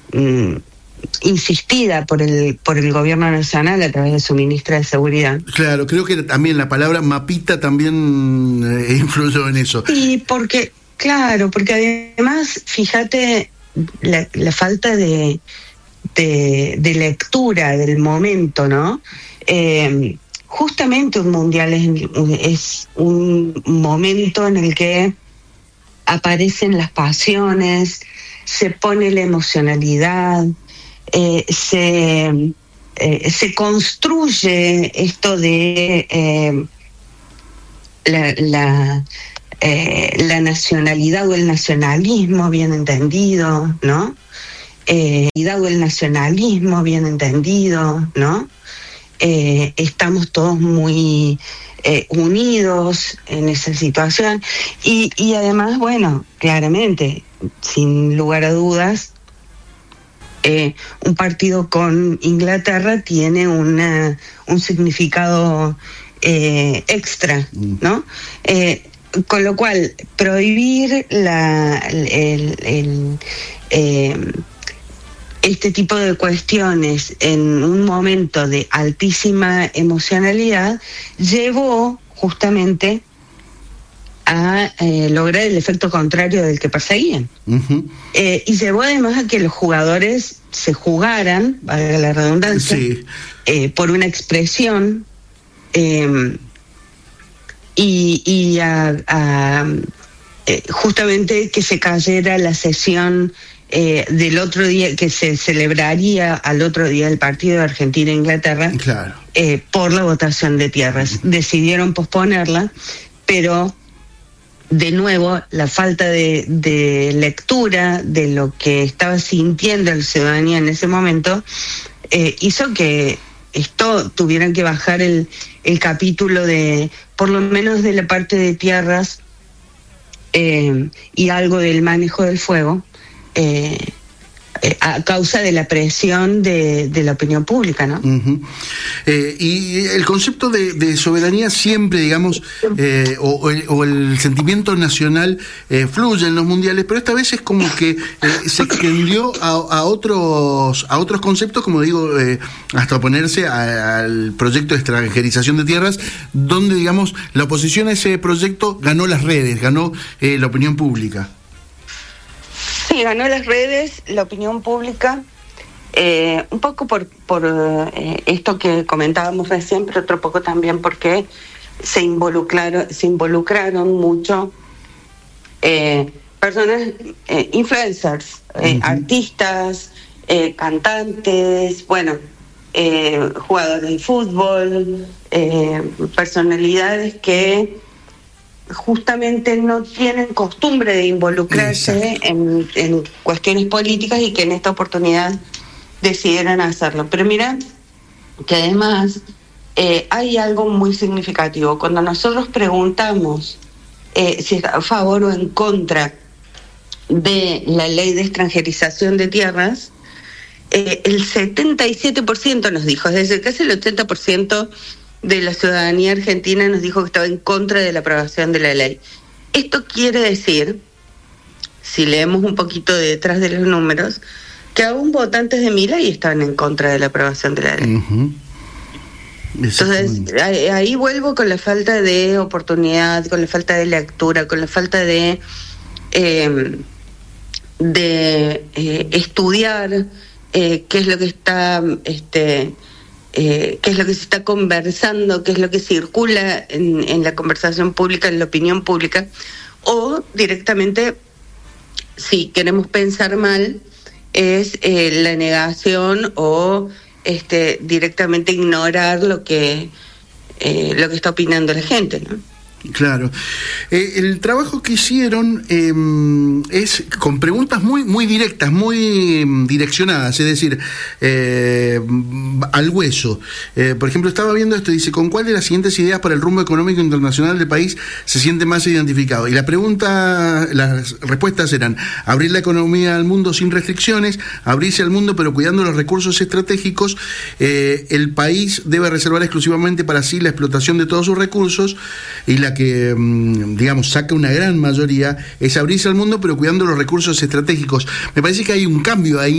insistida por el gobierno nacional a través de su ministra de Seguridad. Claro, creo que también la palabra mapita también influyó en eso. Sí, porque además, fíjate, la falta de lectura del momento, ¿no? Justamente un mundial es un momento en el que aparecen las pasiones, se pone la emocionalidad, se construye esto de la nacionalidad o el nacionalismo bien entendido, ¿no? Estamos todos muy unidos en esa situación y además, bueno, claramente, sin lugar a dudas, un partido con Inglaterra tiene un significado extra, ¿no? Con lo cual, prohibir este tipo de cuestiones en un momento de altísima emocionalidad llevó justamente a lograr el efecto contrario del que perseguían. Uh-huh. Y llevó además a que los jugadores se jugaran, valga la redundancia, sí, por una expresión y justamente que se cayera la sesión del otro día, que se celebraría al otro día del partido de Argentina e Inglaterra, claro, por la votación de tierras. Decidieron posponerla, pero de nuevo la falta de lectura de lo que estaba sintiendo la ciudadanía en ese momento hizo que esto tuvieran que bajar el capítulo de, por lo menos de la parte de tierras y algo del manejo del fuego, a causa de la presión de la opinión pública, ¿no? Uh-huh. Y el concepto de soberanía siempre, digamos, o el sentimiento nacional fluye en los mundiales, pero esta vez es como que se extendió a otros conceptos, como digo, hasta oponerse al proyecto de extranjerización de tierras, donde, digamos, la oposición a ese proyecto ganó las redes, ganó la opinión pública. Sí, ganó las redes, la opinión pública, un poco por esto que comentábamos recién, pero otro poco también porque se involucraron mucho personas, influencers, uh-huh, artistas, cantantes, bueno, jugadores de fútbol, personalidades que justamente no tienen costumbre de involucrarse en cuestiones políticas y que en esta oportunidad decidieron hacerlo. Pero mira que además hay algo muy significativo. Cuando nosotros preguntamos si está a favor o en contra de la ley de extranjerización de tierras, el 77% nos dijo, es decir, casi el 80% de la ciudadanía argentina nos dijo que estaba en contra de la aprobación de la ley. Esto quiere decir, si leemos un poquito detrás de los números, que aún votantes de Milei estaban en contra de la aprobación de la ley. Uh-huh. Entonces, ahí vuelvo con la falta de oportunidad, con la falta de lectura, con la falta de estudiar qué es lo que está qué es lo que se está conversando, qué es lo que circula en la conversación pública, en la opinión pública, o directamente, si queremos pensar mal, es la negación o directamente ignorar lo que está opinando la gente, ¿no? Claro. El trabajo que hicieron es con preguntas muy directas, muy direccionadas, es decir, al hueso. Por ejemplo, estaba viendo esto, dice, ¿con cuál de las siguientes ideas para el rumbo económico internacional del país se siente más identificado? Y las respuestas eran: abrir la economía al mundo sin restricciones, abrirse al mundo pero cuidando los recursos estratégicos, el país debe reservar exclusivamente para sí la explotación de todos sus recursos, y la que, digamos, saca una gran mayoría es abrirse al mundo pero cuidando los recursos estratégicos. Me parece que hay un cambio ahí